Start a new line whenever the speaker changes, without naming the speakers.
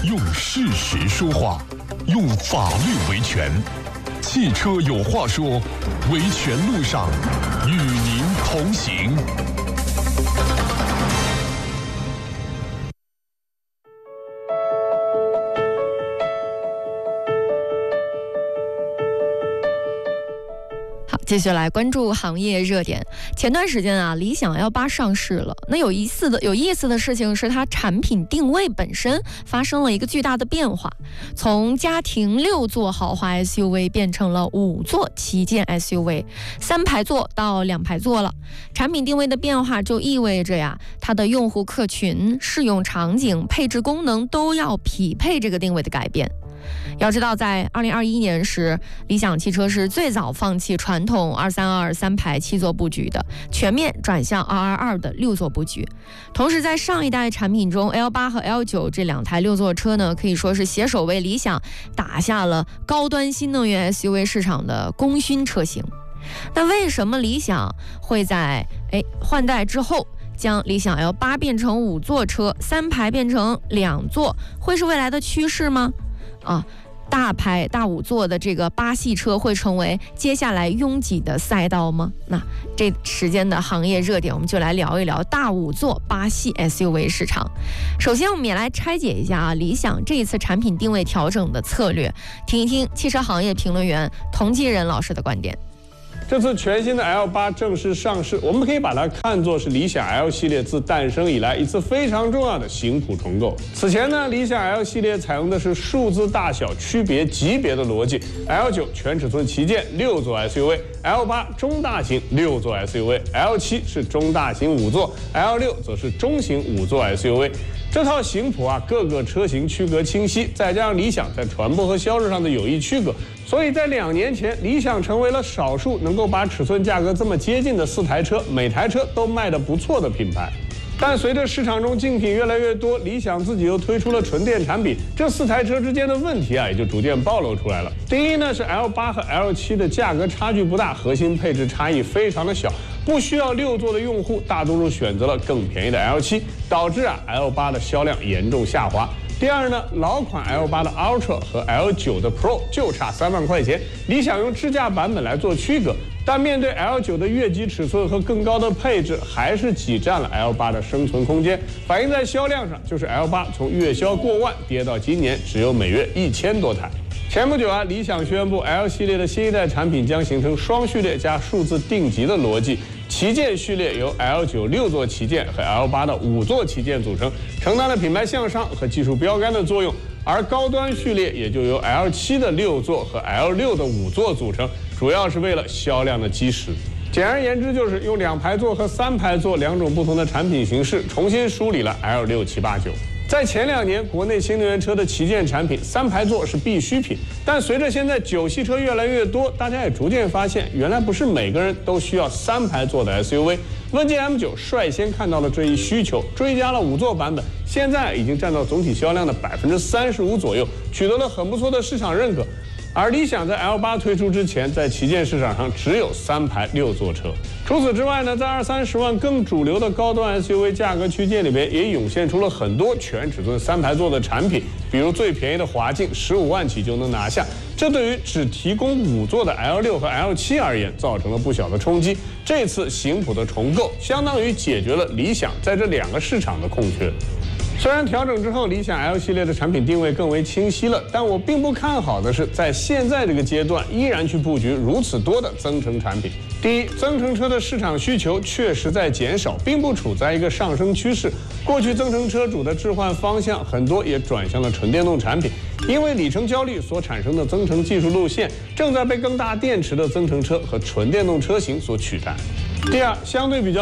用事实说话，用法律维权。汽车有话说，维权路上与您同行。
继续来关注行业热点。前段时间啊，理想 L8 上市了。那有意思的事情是，它产品定位本身发生了一个巨大的变化，从家庭6座豪华 SUV 变成了5座旗舰 SUV， 3排座到2排座了。产品定位的变化就意味着呀，它的用户客群、适用场景、配置功能都要匹配这个定位的改变。要知道，在2021年时，理想汽车是最早放弃传统232 3排7座布局的，全面转向222的6座布局。同时，在上一代产品中 ，L8 和 L9 这2台6座车呢，可以说是携手为理想打下了高端新能源 SUV 市场的功勋车型。那为什么理想会在换代之后将理想 L8 变成5座车，3排变成2座，会是未来的趋势吗？大5座的这个8系车会成为接下来拥挤的赛道吗？那这时间的行业热点，我们就来聊一聊大5座8系 SUV 市场。首先，我们也来拆解一下理想这一次产品定位调整的策略，听一听汽车行业评论员童继仁老师的观点。
这次全新的 L8 正式上市，我们可以把它看作是理想 L 系列自诞生以来一次非常重要的型谱重构。此前呢，理想 L 系列采用的是数字大小区别级别的逻辑 ，L9 全尺寸旗舰6座 SUV，L8 中大型6座 SUV，L7 是中大型5座，L6 则是中型5座 SUV。这套型谱啊，各个车型区隔清晰，再加上理想在传播和销售上的有意区隔，所以在2年前，理想成为了少数能够把尺寸价格这么接近的4台车，每台车都卖得不错的品牌。但随着市场中竞品越来越多，理想自己又推出了纯电产品，这4台车之间的问题啊，也就逐渐暴露出来了。第一呢，是 L8 和 L7 的价格差距不大，核心配置差异非常的小，不需要6座的用户大多数选择了更便宜的 L7， 导致L8 的销量严重下滑。第二呢，老款 L8 的 Ultra 和 L9 的 Pro 就差3万块钱，理想用智驾版本来做区隔，但面对 L9 的越级尺寸和更高的配置，还是挤占了 L8 的生存空间。反映在销量上，就是 L8 从月销过万跌到今年只有每月1000多台。前不久啊，理想宣布 L 系列的新一代产品将形成双序列加数字定级的逻辑。旗舰序列由 L9 6座旗舰和 L8 的5座旗舰组成，承担了品牌向上和技术标杆的作用。而高端序列也就由 L7 的6座和 L6 的5座组成，主要是为了销量的基石。简而言之，就是用2排座和3排座2种不同的产品形式，重新梳理了 L6、7、8、9。在前2年，国内新能源车的旗舰产品3排座是必需品，但随着现在9系车越来越多，大家也逐渐发现，原来不是每个人都需要3排座的 SUV。问界 M9 率先看到了这一需求，追加了5座版本，现在已经占到总体销量的35%左右，取得了很不错的市场认可。而理想在 L8 推出之前，在旗舰市场上只有3排6座车。除此之外呢，在20-30万更主流的高端 SUV 价格区间里边，也涌现出了很多全尺寸3排座的产品，比如最便宜的华境15万起就能拿下，这对于只提供5座的 L6 和 L7 而言，造成了不小的冲击。这次型谱的重构，相当于解决了理想在这2个市场的空缺。虽然调整之后，理想 L 系列的产品定位更为清晰了，但我并不看好的是，在现在这个阶段依然去布局如此多的增程产品。第一，增程车的市场需求确实在减少，并不处在一个上升趋势。过去增程车主的置换方向很多也转向了纯电动产品，因为里程焦虑所产生的增程技术路线正在被更大电池的增程车和纯电动车型所取代。第二，相对比较